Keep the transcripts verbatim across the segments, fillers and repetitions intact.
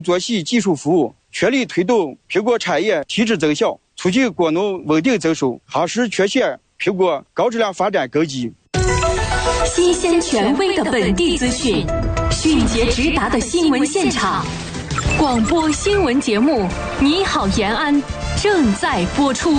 做细技术服务，全力推动苹果产业提质增效，促进果农稳定增收，夯实全县苹果高质量发展根基。 新鲜权威的本地资讯，迅捷直达的新闻现场，广播新闻节目《你好延安》正在播出。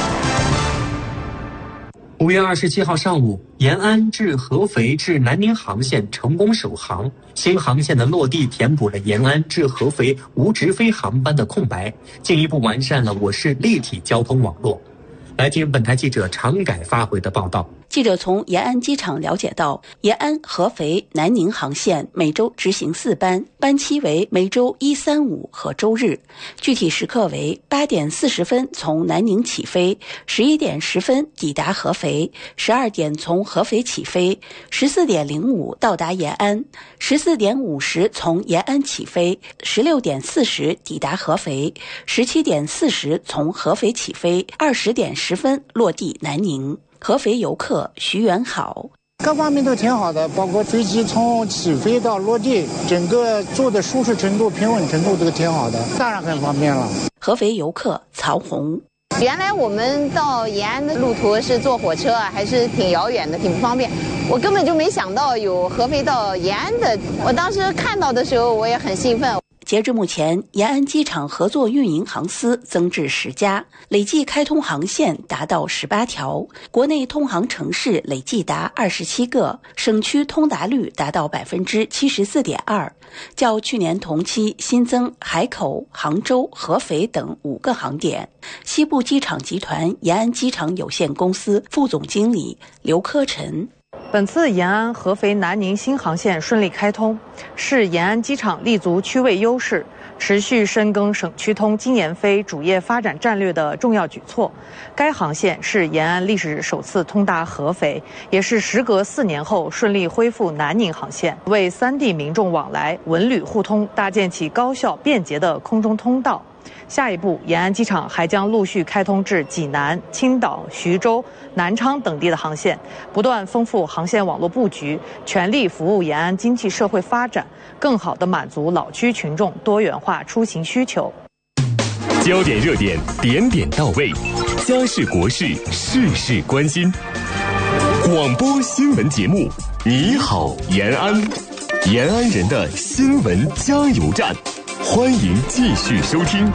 五月二十七号上午，延安至合肥至南宁航线成功首航，新航线的落地填补了延安至合肥无直飞航班的空白，进一步完善了我市立体交通网络。来听本台记者常改发回的报道。 记者从延安机场了解到，延安、合肥、南宁航线每周执行四班，班期为每周一、三、五和周日。具体时刻为八点四十分从南宁起飞，十一点十分抵达合肥，十二点从合肥起飞，十四点零五到达延安，十四点五十从延安起飞，十六点四十抵达合肥，十七点四十从合肥起飞，二十点十分落地南宁。合肥游客徐元好， 各方面都挺好的，包括飞机从起飞到落地，整个坐的舒适程度、平稳程度都挺好的，当然很方便了。 合肥游客曹红， 原来我们到延安的路途是坐火车，还是挺遥远的，挺不方便。我根本就没想到有合肥到延安的，我当时看到的时候我也很兴奋。 截至目前，延安机场合作运营航司增至十家，累计开通航线达到十八条，国内通航城市累计达二十七个，省区通达率达到百分之七十四点二，较去年同期新增海口、杭州、合肥等五个航点。西部机场集团延安机场有限公司副总经理刘科臣。 本次延安、合肥、南宁新航线顺利开通，是延安机场立足区位优势，持续深耕省区通京延飞主业发展战略的重要举措。该航线是延安历史首次通达合肥，也是时隔四年后顺利恢复南宁航线，为三地民众往来、文旅互通搭建起高效便捷的空中通道。下一步，延安机场还将陆续开通至济南、青岛、徐州、南昌等地的航线，不断丰富航线网络布局，全力服务延安经济社会发展，更好地满足老区群众多元化出行需求。 焦点热点，点点到位，家事国事，事事关心。广播新闻节目《你好延安》，延安人的新闻加油站。欢迎继续收听。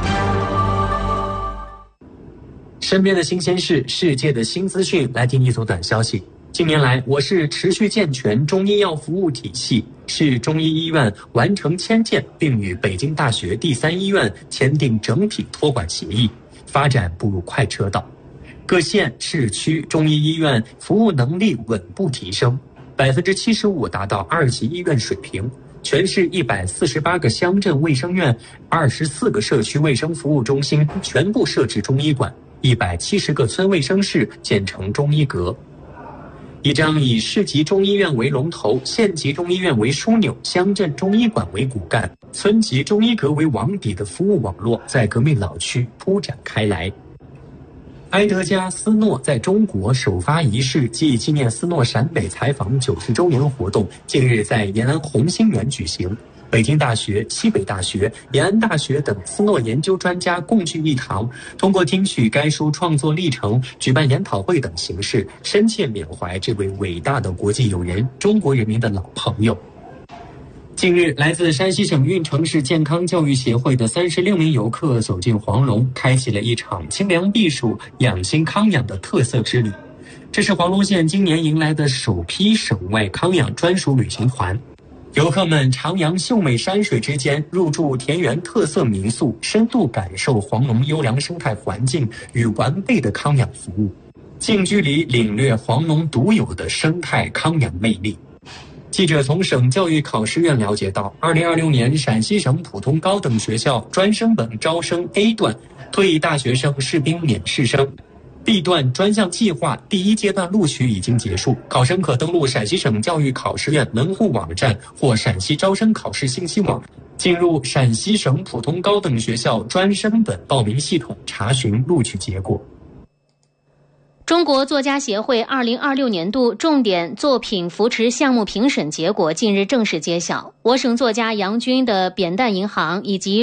身边的新鲜事，世界的新资讯，来听一组短消息。近年来，我市持续健全中医药服务体系，市中医医院完成迁建，并与北京大学第三医院签订整体托管协议，发展步入快车道。各县市区中医医院服务能力稳步提升，百分之七十五达到二级医院水平。全市一百四十八个乡镇卫生院、二十四个社区卫生服务中心全部设置中医馆，一百七十个村卫生室建成中医阁。一张以市级中医院为龙头、县级中医院为枢纽、乡镇中医馆为骨干、村级中医阁为网底的服务网络，在革命老区铺展开来。埃德加·斯诺在中国首发仪式暨纪念斯诺陕北采访九十周年活动近日在延安红星园举行。北京大学、西北大学、延安大学等斯诺研究专家共聚一堂，通过听取该书创作历程、举办研讨会等形式，深切缅怀这位伟大的国际友人、中国人民的老朋友。近日，来自山西省运城市健康教育协会的三十六名游客走进黄龙，开启了一场清凉避暑、养心康养的特色之旅。这是黄龙县今年迎来的首批省外康养专属旅行团。游客们徜徉秀美山水之间，入住田园特色民宿，深度感受黄龙优良生态环境与完备的康养服务，近距离领略黄龙独有的生态康养魅力。记者从省教育考试院了解到，二零二六年陕西省普通高等学校专升本招生 A 段退役大学生士兵免试生 B 段专项计划第一阶段录取已经结束，考生可登录陕西省教育考试院门户网站或陕西招生考试信息网，进入陕西省普通高等学校专升本报名系统查询录取结果。 中国作家协会二零二六年度重点作品扶持项目评审结果近日正式揭晓，我省作家杨军的《扁担银行》以及